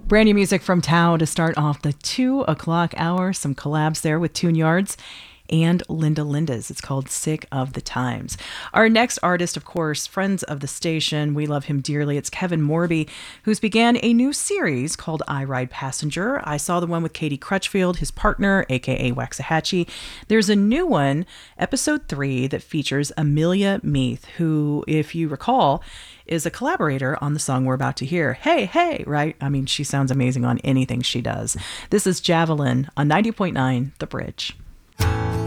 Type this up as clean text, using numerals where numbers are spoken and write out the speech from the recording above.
Brand new music from Tao to start off the 2 o'clock hour. Some collabs there with Tune Yards and Linda Linda's. It's called Sick of the Times. Our next artist, of course, friends of the station. We love him dearly. It's Kevin Morby, who's began a new series called I Ride Passenger. I saw the one with Katie Crutchfield, his partner, aka Waxahachie. There's a new one, episode 3, that features Amelia Meath, who, if you recall, is a collaborator on the song we're about to hear. Hey, hey, right? I mean, she sounds amazing on anything she does. This is Javelin on 90.9 The Bridge.